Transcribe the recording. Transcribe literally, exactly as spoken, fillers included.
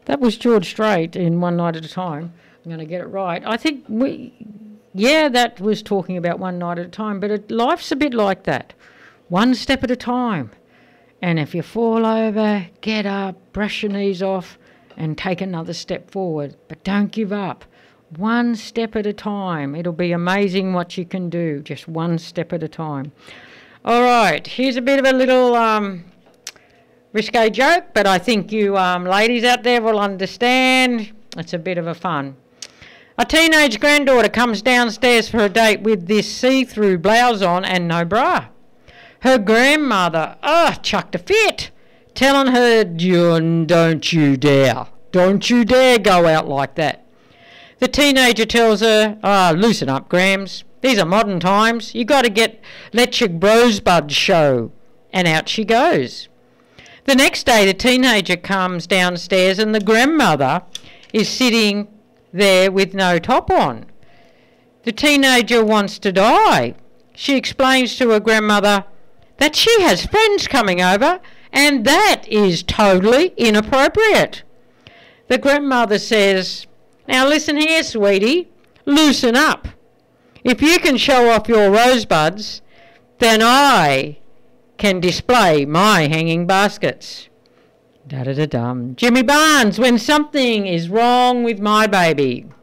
That was George Strait in One Night at a Time. I'm going to get it right. I think we, yeah, that was talking about one night at a time, but it, life's a bit like that. One step at a time. And if you fall over, get up, brush your knees off, and take another step forward. But don't give up. One step at a time. It'll be amazing what you can do, just one step at a time. All right, here's a bit of a little um, risque joke, but I think you um, ladies out there will understand. It's a bit of a fun. A teenage granddaughter comes downstairs for a date with this see-through blouse on and no bra. Her grandmother, ah, oh, chucked a fit, telling her, don't you dare, don't you dare go out like that. The teenager tells her, ah, oh, loosen up, Grams. These are modern times. You got to get, let your rosebuds show. And out she goes. The next day, the teenager comes downstairs and the grandmother is sitting there with no top on. The teenager wants to die. She explains to her grandmother that she has friends coming over and that is totally inappropriate. The grandmother says, now listen here, sweetie, loosen up. If you can show off your rosebuds, then I can display my hanging baskets. Da-da-da-dum. Jimmy Barnes, when something is wrong with my baby.